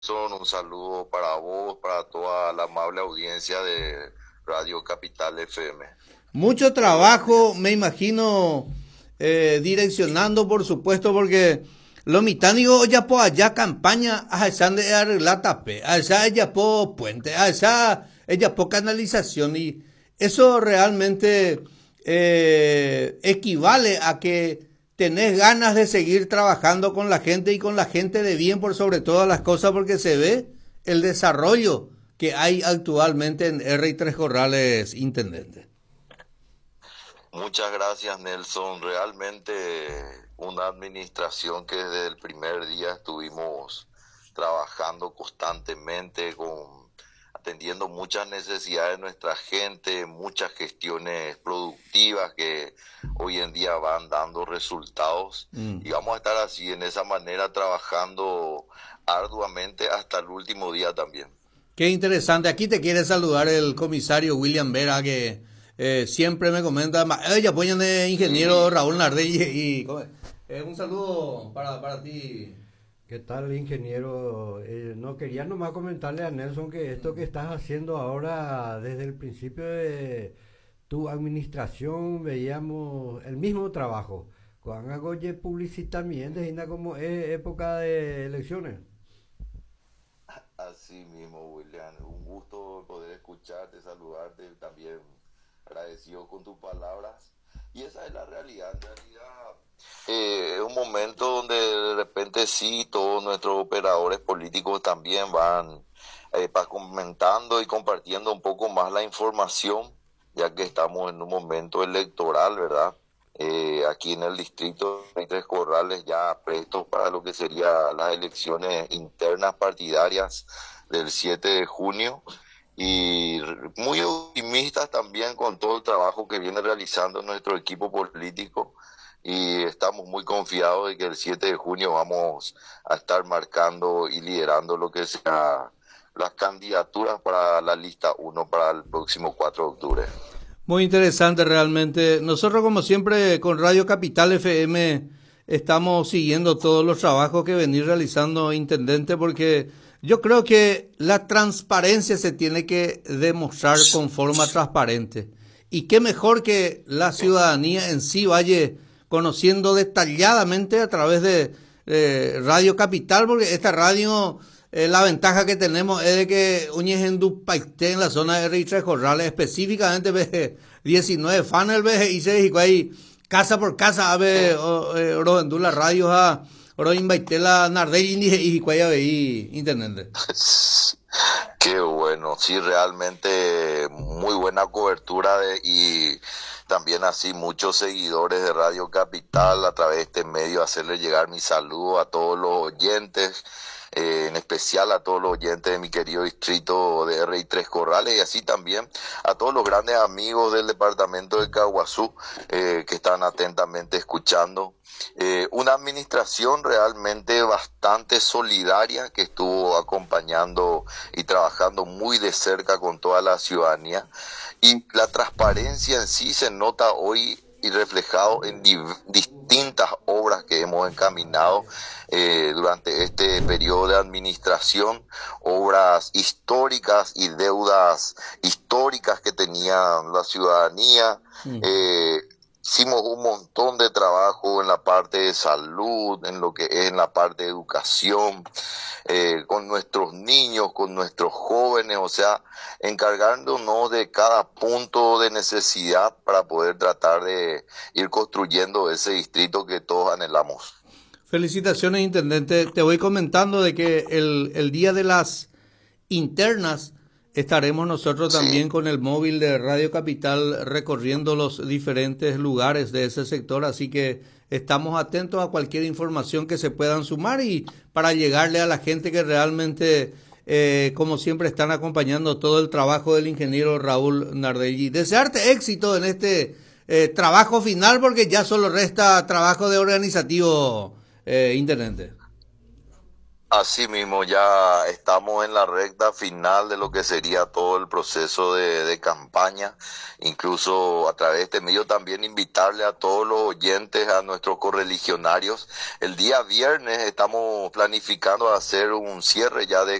Un saludo para vos, para toda la amable audiencia de Radio Capital FM. Mucho Muy buenos trabajo, días. me imagino, direccionando, por supuesto, porque lo mitánico ya po allá campaña, a esa de arreglar tape, a esa ella po puente, a esa ella po canalización y eso realmente equivale a que tenés ganas de seguir trabajando con la gente y con la gente de bien por sobre todas las cosas porque se ve el desarrollo que hay actualmente en R Tres Corrales, intendente. Muchas gracias, Nelson. Realmente una administración que desde el primer día estuvimos trabajando constantemente atendiendo muchas necesidades de nuestra gente, muchas gestiones productivas que hoy en día van dando resultados Mm. y vamos a estar así en esa manera trabajando arduamente hasta el último día también. Qué interesante. Aquí te quiere saludar el comisario William Vera, que siempre me comenta. Ella apoyan de ingeniero Y Raúl Nardelli. Un saludo para ti. ¿Qué tal, ingeniero? No quería nomás comentarle a Nelson que esto que estás haciendo ahora, desde el principio de tu administración, veíamos el mismo trabajo. Cuando hago publicitamiento, es como es época de elecciones. así mismo, William, un gusto poder escucharte, saludarte, también agradecido con tus palabras. Y esa es la realidad, en realidad. Es un momento donde de repente sí, todos nuestros operadores políticos también van comentando y compartiendo un poco más la información, ya que estamos en un momento electoral, ¿verdad? Aquí en el distrito de Tres Corrales ya prestos para lo que serían las elecciones internas partidarias del 7 de junio y muy optimistas también con todo el trabajo que viene realizando nuestro equipo político y estamos muy confiados de que el 7 de junio vamos a estar marcando y liderando lo que sea las candidaturas para la lista uno para el próximo 4 de octubre. Muy interesante realmente. Nosotros como siempre con Radio Capital FM estamos siguiendo todos los trabajos que venís realizando, intendente, porque yo creo que la transparencia se tiene que demostrar con forma transparente. Y qué mejor que la Sí, ciudadanía en sí vaya conociendo detalladamente a través de Radio Capital, porque esta radio, la ventaja que tenemos es de que Uñez en Dupaité, en la zona de R3 Corrales, específicamente ve 19 funnel ve y se dijo ahí casa por casa ave la radio a oro invaité la Nardelli y cuaya veí internet. qué bueno, sí, realmente muy buena cobertura y también así muchos seguidores de Radio Capital a través de este medio hacerle llegar mi saludo a todos los oyentes, en especial a todos los oyentes de mi querido distrito de R Tres Corrales y así también a todos los grandes amigos del departamento de Caguazú que están atentamente escuchando. Una administración realmente bastante solidaria que estuvo acompañando y trabajando muy de cerca con toda la ciudadanía y la transparencia en sí se nota hoy y reflejado en distintas obras que hemos encaminado durante este periodo de administración, obras históricas y deudas históricas que tenía la ciudadanía. Mm. Eh, Hicimos un montón de trabajo en la parte de salud, en lo que es en la parte de educación, con nuestros niños, con nuestros jóvenes, o sea, encargándonos de cada punto de necesidad para poder tratar de ir construyendo ese distrito que todos anhelamos. Felicitaciones, intendente. Te voy comentando de que el día de las internas estaremos nosotros Sí, también con el móvil de Radio Capital recorriendo los diferentes lugares de ese sector, así que estamos atentos a cualquier información que se puedan sumar y para llegarle a la gente que realmente, como siempre, están acompañando todo el trabajo del ingeniero Raúl Nardelli. Desearte éxito en este trabajo final porque ya solo resta trabajo de organizativo, intendente. Así mismo, ya estamos en la recta final de lo que sería todo el proceso de campaña. Incluso a través de este medio también invitarle a todos los oyentes, a nuestros correligionarios. El día viernes estamos planificando hacer un cierre ya de